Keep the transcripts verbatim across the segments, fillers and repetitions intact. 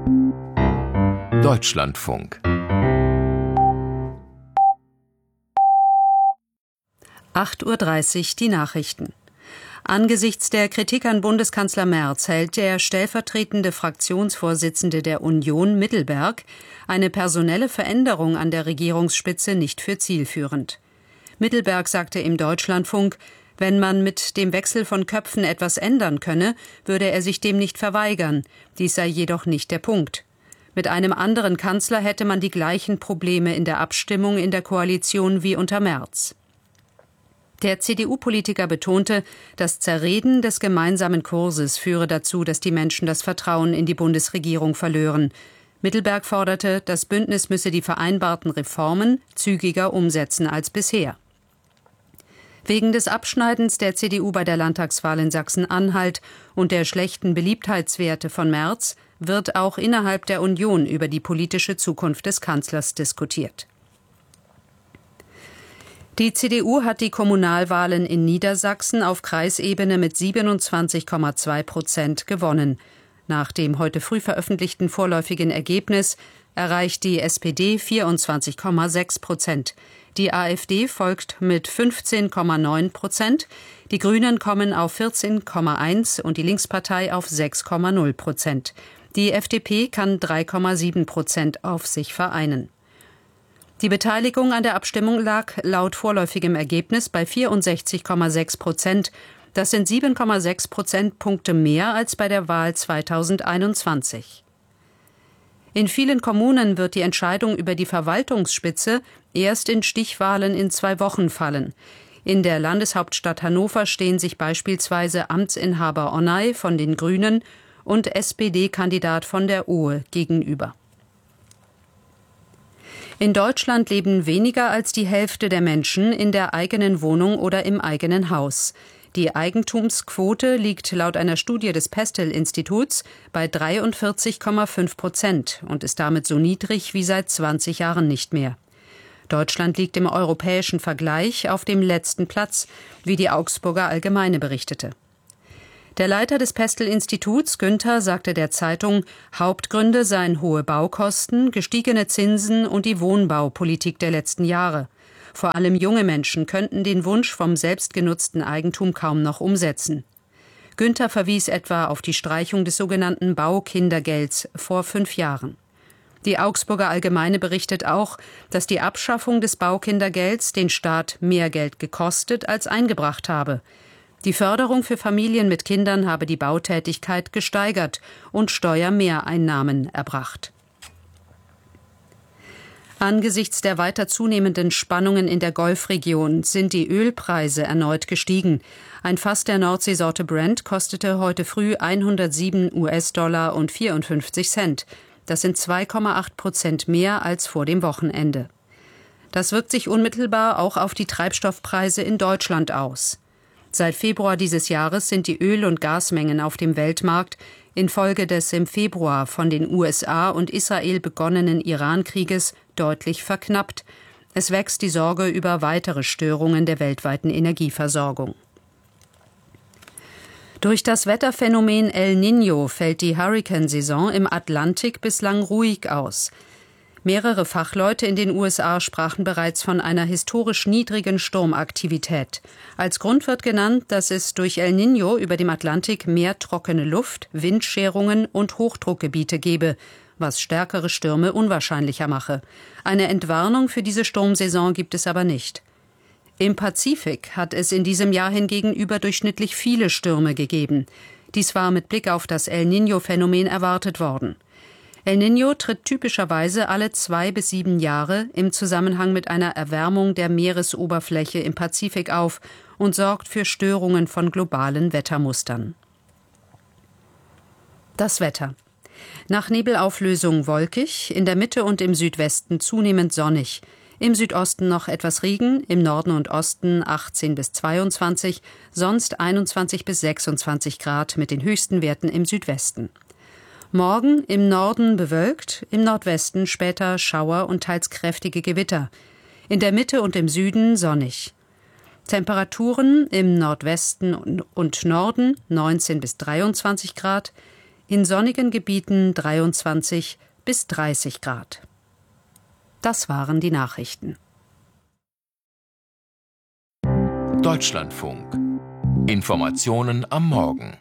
Deutschlandfunk. acht Uhr dreißig die Nachrichten. Angesichts der Kritik an Bundeskanzler Merz hält der stellvertretende Fraktionsvorsitzende der Union Mittelberg eine personelle Veränderung an der Regierungsspitze nicht für zielführend. Mittelberg sagte im Deutschlandfunk, wenn man mit dem Wechsel von Köpfen etwas ändern könne, würde er sich dem nicht verweigern. Dies sei jedoch nicht der Punkt. Mit einem anderen Kanzler hätte man die gleichen Probleme in der Abstimmung in der Koalition wie unter Merz. Der C D U-Politiker betonte, das Zerreden des gemeinsamen Kurses führe dazu, dass die Menschen das Vertrauen in die Bundesregierung verlören. Mittelberg forderte, das Bündnis müsse die vereinbarten Reformen zügiger umsetzen als bisher. Wegen des Abschneidens der C D U bei der Landtagswahl in Sachsen-Anhalt und der schlechten Beliebtheitswerte von Merz wird auch innerhalb der Union über die politische Zukunft des Kanzlers diskutiert. Die C D U hat die Kommunalwahlen in Niedersachsen auf Kreisebene mit siebenundzwanzig Komma zwei Prozent gewonnen. Nach dem heute früh veröffentlichten vorläufigen Ergebnis erreicht die S P D vierundzwanzig Komma sechs Prozent. Die AfD folgt mit fünfzehn Komma neun Prozent, die Grünen kommen auf vierzehn Komma eins und die Linkspartei auf sechs Komma null Prozent. Die F D P kann drei Komma sieben Prozent auf sich vereinen. Die Beteiligung an der Abstimmung lag laut vorläufigem Ergebnis bei vierundsechzig Komma sechs Prozent. Das sind sieben Komma sechs Prozentpunkte mehr als bei der Wahl zweitausendeinundzwanzig. In vielen Kommunen wird die Entscheidung über die Verwaltungsspitze erst in Stichwahlen in zwei Wochen fallen. In der Landeshauptstadt Hannover stehen sich beispielsweise Amtsinhaber Onay von den Grünen und S P D-Kandidat von der Ohe gegenüber. In Deutschland leben weniger als die Hälfte der Menschen in der eigenen Wohnung oder im eigenen Haus. Die Eigentumsquote liegt laut einer Studie des Pestel-Instituts bei dreiundvierzig Komma fünf Prozent und ist damit so niedrig wie seit zwanzig Jahren nicht mehr. Deutschland liegt im europäischen Vergleich auf dem letzten Platz, wie die Augsburger Allgemeine berichtete. Der Leiter des Pestel-Instituts, Günther, sagte der Zeitung, Hauptgründe seien hohe Baukosten, gestiegene Zinsen und die Wohnbaupolitik der letzten Jahre. Vor allem junge Menschen könnten den Wunsch vom selbstgenutzten Eigentum kaum noch umsetzen. Günther verwies etwa auf die Streichung des sogenannten Baukindergelds vor fünf Jahren. Die Augsburger Allgemeine berichtet auch, dass die Abschaffung des Baukindergelds den Staat mehr Geld gekostet als eingebracht habe. Die Förderung für Familien mit Kindern habe die Bautätigkeit gesteigert und Steuermehreinnahmen erbracht. Angesichts der weiter zunehmenden Spannungen in der Golfregion sind die Ölpreise erneut gestiegen. Ein Fass der Nordseesorte Brent kostete heute früh hundertsieben US-Dollar und vierundfünfzig Cent. Das sind zwei Komma acht Prozent mehr als vor dem Wochenende. Das wirkt sich unmittelbar auch auf die Treibstoffpreise in Deutschland aus. Seit Februar dieses Jahres sind die Öl- und Gasmengen auf dem Weltmarkt infolge des im Februar von den U S A und Israel begonnenen Iran-Krieges deutlich verknappt. Es wächst die Sorge über weitere Störungen der weltweiten Energieversorgung. Durch das Wetterphänomen El Niño fällt die Hurrikansaison im Atlantik bislang ruhig aus. Mehrere Fachleute in den U S A sprachen bereits von einer historisch niedrigen Sturmaktivität. Als Grund wird genannt, dass es durch El Niño über dem Atlantik mehr trockene Luft, Windscherungen und Hochdruckgebiete gebe, was stärkere Stürme unwahrscheinlicher mache. Eine Entwarnung für diese Sturmsaison gibt es aber nicht. Im Pazifik hat es in diesem Jahr hingegen überdurchschnittlich viele Stürme gegeben. Dies war mit Blick auf das El Niño-Phänomen erwartet worden. El Niño tritt typischerweise alle zwei bis sieben Jahre im Zusammenhang mit einer Erwärmung der Meeresoberfläche im Pazifik auf und sorgt für Störungen von globalen Wettermustern. Das Wetter. Nach Nebelauflösung wolkig, in der Mitte und im Südwesten zunehmend sonnig. Im Südosten noch etwas Regen, im Norden und Osten achtzehn bis zweiundzwanzig, sonst einundzwanzig bis sechsundzwanzig Grad mit den höchsten Werten im Südwesten. Morgen im Norden bewölkt, im Nordwesten später Schauer und teils kräftige Gewitter. In der Mitte und im Süden sonnig. Temperaturen im Nordwesten und Norden neunzehn bis dreiundzwanzig Grad, in sonnigen Gebieten dreiundzwanzig bis dreißig Grad. Das waren die Nachrichten. Deutschlandfunk. Informationen am Morgen.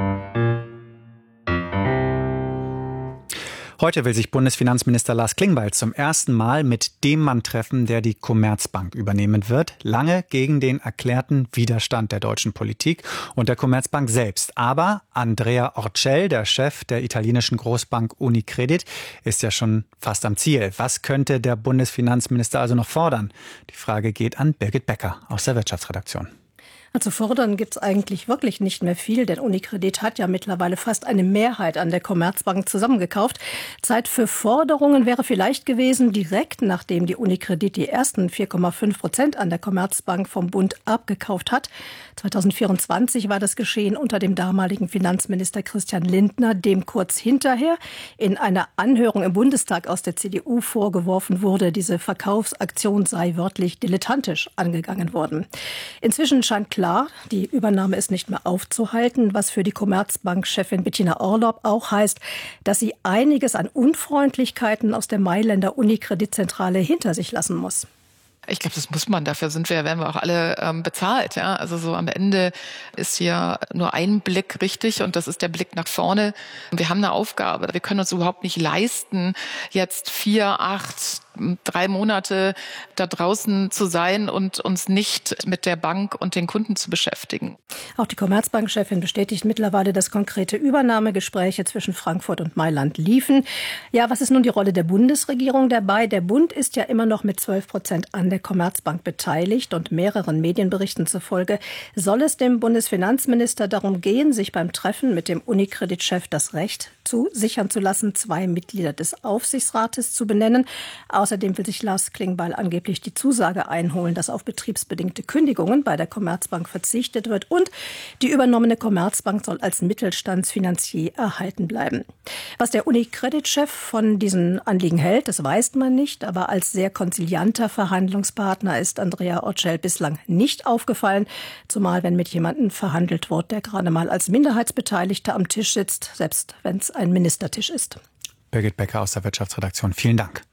Heute will sich Bundesfinanzminister Lars Klingbeil zum ersten Mal mit dem Mann treffen, der die Commerzbank übernehmen wird. Lange gegen den erklärten Widerstand der deutschen Politik und der Commerzbank selbst. Aber Andrea Orcel, der Chef der italienischen Großbank Unicredit, ist ja schon fast am Ziel. Was könnte der Bundesfinanzminister also noch fordern? Die Frage geht an Birgit Becker aus der Wirtschaftsredaktion. Also fordern gibt's eigentlich wirklich nicht mehr viel, denn Unicredit hat ja mittlerweile fast eine Mehrheit an der Commerzbank zusammengekauft. Zeit für Forderungen wäre vielleicht gewesen, direkt nachdem die Unicredit die ersten vier Komma fünf Prozent an der Commerzbank vom Bund abgekauft hat. zweitausendvierundzwanzig war das geschehen unter dem damaligen Finanzminister Christian Lindner, dem kurz hinterher in einer Anhörung im Bundestag aus der C D U vorgeworfen wurde, diese Verkaufsaktion sei wörtlich dilettantisch angegangen worden. Inzwischen scheint klar, Klar, die Übernahme ist nicht mehr aufzuhalten, was für die Commerzbank-Chefin Bettina Orlopp auch heißt, dass sie einiges an Unfreundlichkeiten aus der Mailänder Unicredit-Zentrale hinter sich lassen muss. Ich glaube, das muss man. Dafür sind wir, werden wir auch alle ähm, bezahlt. Ja? Also so am Ende ist hier nur ein Blick richtig und das ist der Blick nach vorne. Wir haben eine Aufgabe. Wir können uns überhaupt nicht leisten, jetzt vier, acht, drei Monate da draußen zu sein und uns nicht mit der Bank und den Kunden zu beschäftigen. Auch die Commerzbank-Chefin bestätigt mittlerweile, dass konkrete Übernahmegespräche zwischen Frankfurt und Mailand liefen. Ja, was ist nun die Rolle der Bundesregierung dabei? Der Bund ist ja immer noch mit zwölf Prozent an der Commerzbank beteiligt und mehreren Medienberichten zufolge soll es dem Bundesfinanzminister darum gehen, sich beim Treffen mit dem Unicredit-Chef das Recht zu sichern zu lassen, zwei Mitglieder des Aufsichtsrates zu benennen. Außerdem will sich Lars Klingbeil angeblich die Zusage einholen, dass auf betriebsbedingte Kündigungen bei der Commerzbank verzichtet wird und die übernommene Commerzbank soll als Mittelstandsfinanzier erhalten bleiben. Was der Unicredit-Chef von diesen Anliegen hält, das weiß man nicht, aber als sehr konzilianter Verhandlungspartner ist Andrea Orcel bislang nicht aufgefallen, zumal wenn mit jemandem verhandelt wird, der gerade mal als Minderheitsbeteiligter am Tisch sitzt, selbst wenn es ein Ministertisch ist. Birgit Becker aus der Wirtschaftsredaktion, vielen Dank.